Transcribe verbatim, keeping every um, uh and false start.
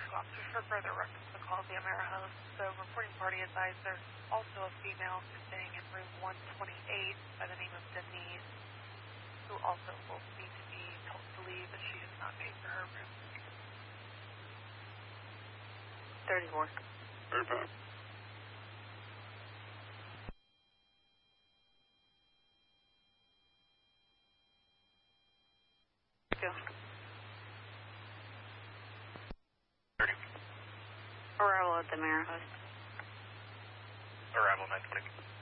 two officers for further reference to the call via Marahose. The reporting party advised there's also a female who's staying in room one twenty-eight by the name of Denise, who also will need to be told to leave as she has not paid for her room. thirty-four. thirty-five. Go. thirty. Arrival at the Marahose. Arrival nine twenty.